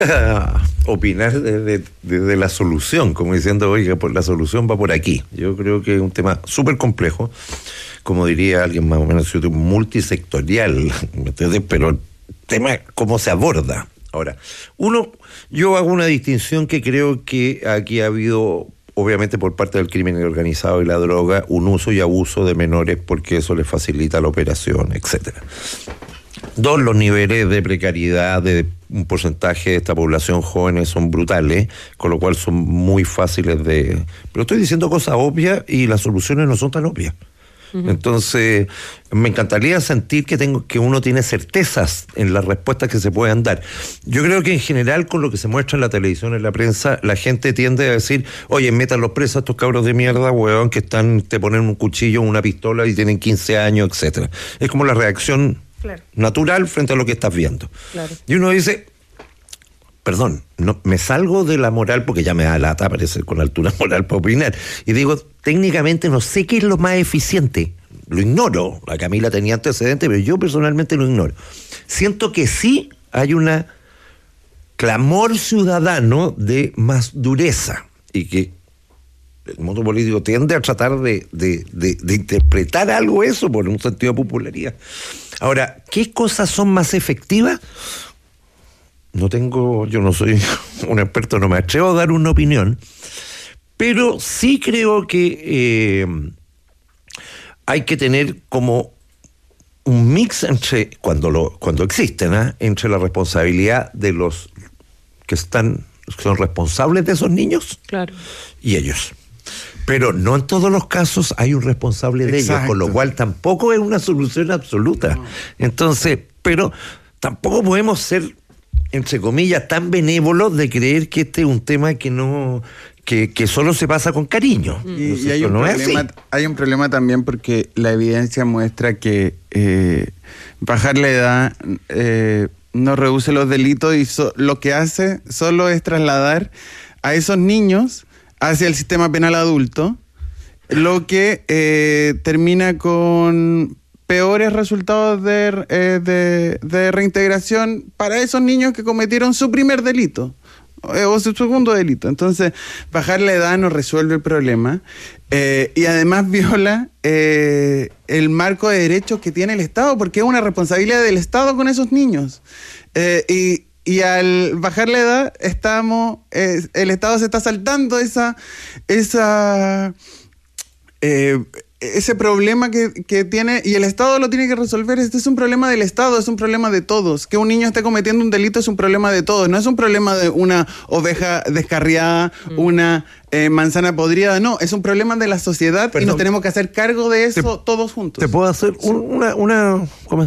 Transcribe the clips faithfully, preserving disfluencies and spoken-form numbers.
opinar desde, desde la solución, como diciendo, oiga, pues la solución va por aquí. Yo creo que es un tema súper complejo, como diría alguien más o menos multisectorial, ¿me entiendes? Pero el tema es cómo se aborda. Ahora, uno, yo hago una distinción que creo que aquí ha habido, obviamente por parte del crimen organizado y la droga, un uso y abuso de menores porque eso les facilita la operación, etcétera. Dos, los niveles de precariedad de un porcentaje de esta población jóvenes son brutales, con lo cual son muy fáciles de... Pero estoy diciendo cosas obvias y las soluciones no son tan obvias. Uh-huh. Entonces, me encantaría sentir que tengo que uno tiene certezas en las respuestas que se puedan dar. Yo creo que en general, con lo que se muestra en la televisión, en la prensa, la gente tiende a decir, oye, metan los presos a estos cabros de mierda, huevón, que están, te ponen un cuchillo, una pistola y tienen quince años, etcétera. Es como la reacción... Claro. Natural frente a lo que estás viendo. Claro. Y uno dice, perdón, no, me salgo de la moral porque ya me da lata, parece, con altura moral para opinar. Y digo, técnicamente no sé qué es lo más eficiente. Lo ignoro. La Camila tenía antecedentes, pero yo personalmente lo ignoro. Siento que sí hay una clamor ciudadano de más dureza y que el mundo político tiende a tratar de, de, de, de interpretar algo eso por un sentido de popularidad. Ahora, ¿qué cosas son más efectivas? No tengo, yo no soy un experto, no me atrevo a dar una opinión, pero sí creo que eh, hay que tener como un mix entre, cuando lo, cuando existen, ¿eh? entre la responsabilidad de los que están, que son responsables de esos niños, claro, y ellos. Pero no en todos los casos hay un responsable de Exacto. ellos, con lo cual tampoco es una solución absoluta. No. Entonces, pero tampoco podemos ser, entre comillas, tan benévolos de creer que este es un tema que no, que, que solo se pasa con cariño. Y, y hay, un no problema, hay un problema también porque la evidencia muestra que eh, bajar la edad eh, no reduce los delitos y so, lo que hace solo es trasladar a esos niños hacia el sistema penal adulto, lo que eh, termina con peores resultados de, eh, de, de reintegración para esos niños que cometieron su primer delito eh, o su segundo delito. Entonces, bajar la edad no resuelve el problema eh, y además viola eh, el marco de derechos que tiene el Estado, porque es una responsabilidad del Estado con esos niños. Eh, y Y al bajar la edad, estamos, eh, el Estado se está saltando esa, esa, eh, ese problema que, que tiene, y el Estado lo tiene que resolver. Este es un problema del Estado, es un problema de todos. Que un niño esté cometiendo un delito es un problema de todos. No es un problema de una oveja descarriada, mm. una eh, manzana podrida, no. Es un problema de la sociedad. Perdón. Y nos tenemos que hacer cargo de eso te, todos juntos. ¿Te puedo hacer un, una... una ¿cómo?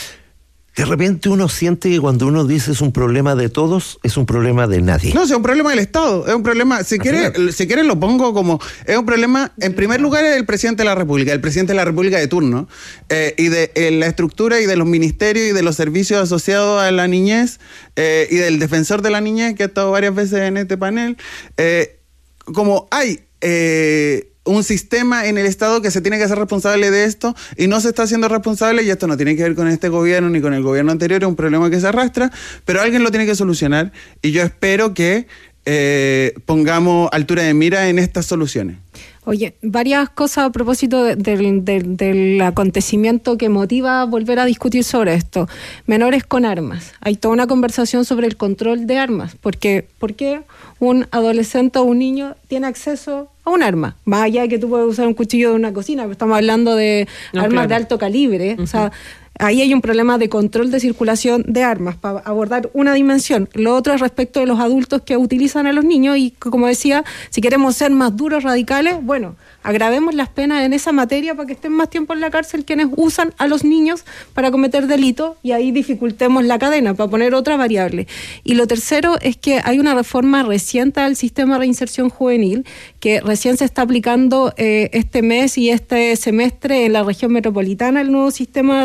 De repente uno siente que cuando uno dice es un problema de todos, es un problema de nadie. No, es un problema del Estado, es un problema, si quiere, si quiere lo pongo como, es un problema, en primer lugar, es el presidente de la República, el presidente de la República de turno, eh, y de eh, la estructura y de los ministerios y de los servicios asociados a la niñez, eh, y del defensor de la niñez, que ha estado varias veces en este panel, eh, como hay... Eh, un sistema en el Estado que se tiene que hacer responsable de esto y no se está haciendo responsable, y esto no tiene que ver con este gobierno ni con el gobierno anterior, es un problema que se arrastra, pero alguien lo tiene que solucionar y yo espero que eh, pongamos altura de mira en estas soluciones. Oye, varias cosas a propósito de, de, de, del acontecimiento que motiva volver a discutir sobre esto. Menores con armas. Hay toda una conversación sobre el control de armas. Porque, ¿por qué un adolescente o un niño tiene acceso a un arma? Más allá de que tú puedes usar un cuchillo de una cocina, pero estamos hablando de no, armas claro. de alto calibre. Uh-huh. O sea, ahí hay un problema de control de circulación de armas, para abordar una dimensión. Lo otro es respecto de los adultos que utilizan a los niños y, como decía, si queremos ser más duros, radicales, bueno, agravemos las penas en esa materia para que estén más tiempo en la cárcel quienes usan a los niños para cometer delitos, y ahí dificultemos la cadena, para poner otra variable. Y lo tercero es que hay una reforma reciente al sistema de reinserción juvenil que recién se está aplicando eh, este mes y este semestre en la región metropolitana, el nuevo sistema de reinserción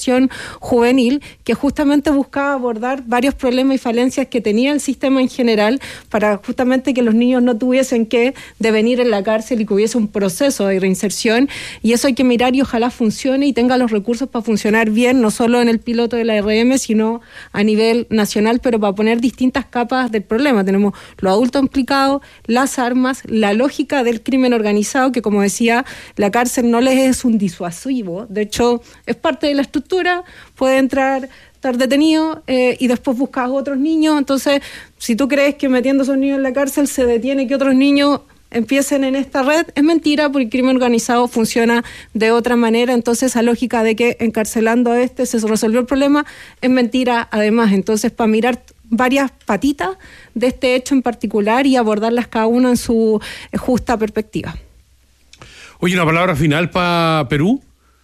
reinserción juvenil, que justamente buscaba abordar varios problemas y falencias que tenía el sistema en general para justamente que los niños no tuviesen que devenir en la cárcel y que hubiese un proceso de reinserción, y eso hay que mirar y ojalá funcione y tenga los recursos para funcionar bien, no solo en el piloto de la R M, sino a nivel nacional, pero para poner distintas capas del problema. Tenemos los adultos implicados, las armas, la lógica del crimen organizado, que como decía, la cárcel no les es un disuasivo, de hecho es parte de la estructura, puede entrar, estar detenido eh, y después buscas otros niños. Entonces, si tú crees que metiendo a esos niños en la cárcel se detiene que otros niños empiecen en esta red, es mentira, porque el crimen organizado funciona de otra manera. Entonces, esa lógica de que encarcelando a este se resolvió el problema es mentira además. Entonces, para mirar varias patitas de este hecho en particular y abordarlas cada una en su justa perspectiva. Oye, una palabra final para Perú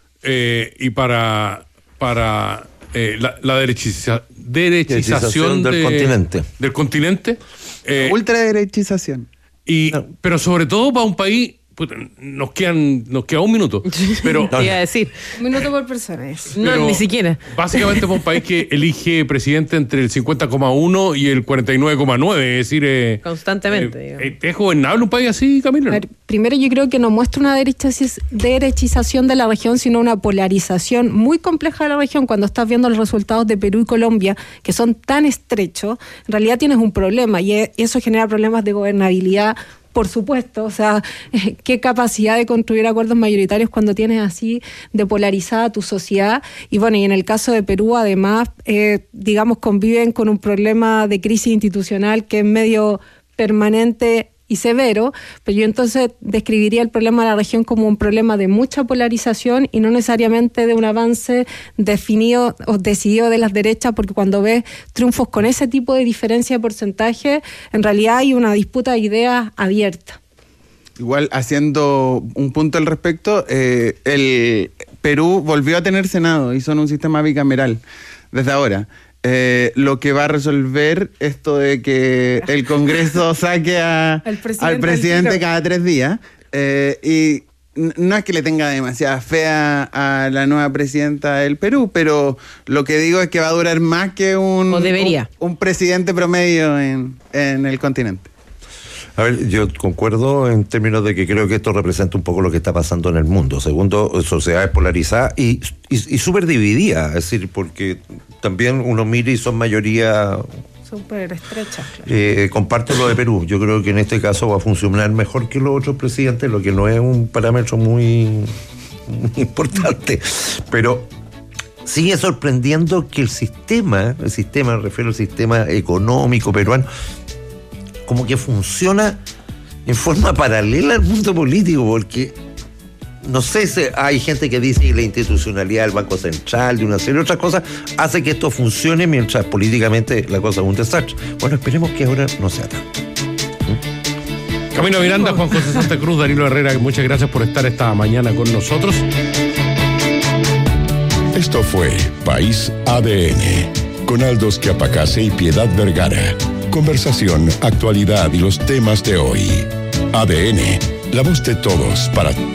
eh, y para para eh, la, la derechiza, derechización del de, continente. Del continente. Eh, Ultraderechización. Y, no. Pero sobre todo para un país, pues, nos quedan nos queda un minuto. Pero, te iba a decir. Un minuto por persona. No, ni siquiera. Básicamente para un país que elige presidente entre el cincuenta coma uno y el cuarenta y nueve coma nueve, es decir... Eh, Constantemente. Eh, ¿Es gobernable un país así, Camila? A ver, primero yo creo que no muestra una derechización de la región, sino una polarización muy compleja de la región. Cuando estás viendo los resultados de Perú y Colombia, que son tan estrechos, en realidad tienes un problema, y eso genera problemas de gobernabilidad. Por supuesto, o sea, qué capacidad de construir acuerdos mayoritarios cuando tienes así de polarizada tu sociedad. Y bueno, y en el caso de Perú, además, eh, digamos, conviven con un problema de crisis institucional que es medio permanente y severo, pero yo entonces describiría el problema de la región como un problema de mucha polarización y no necesariamente de un avance definido o decidido de las derechas, porque cuando ves triunfos con ese tipo de diferencia de porcentaje, en realidad hay una disputa de ideas abierta. Igual, haciendo un punto al respecto, eh, el Perú volvió a tener Senado y son un sistema bicameral desde ahora. Eh, lo que va a resolver esto de que el Congreso saque a, presidente al presidente cada tres días. Eh, y no es que le tenga demasiada fe a, a la nueva presidenta del Perú, pero lo que digo es que va a durar más que un, o debería. un, un presidente promedio en, en el continente. A ver, yo concuerdo en términos de que creo que esto representa un poco lo que está pasando en el mundo. Segundo, sociedades polarizadas y, y, y súper divididas, es decir, porque también uno mira y son mayoría... Súper estrechas. Claro. Eh, comparto lo de Perú. Yo creo que en este caso va a funcionar mejor que los otros presidentes, lo que no es un parámetro muy, muy importante. Pero sigue sorprendiendo que el sistema, el sistema, me refiero al sistema económico peruano, como que funciona en forma paralela al mundo político, porque no sé si hay gente que dice que la institucionalidad del Banco Central y una serie de otras cosas hace que esto funcione mientras políticamente la cosa es un desastre. Bueno, esperemos que ahora no sea tanto. ¿Mm? Camila Miranda, Juan José Santa Cruz, Danilo Herrera, muchas gracias por estar esta mañana con nosotros. Esto fue País A D N, con Aldos Quiapacase y Piedad Vergara. Conversación, actualidad y los temas de hoy. A D N, la voz de todos para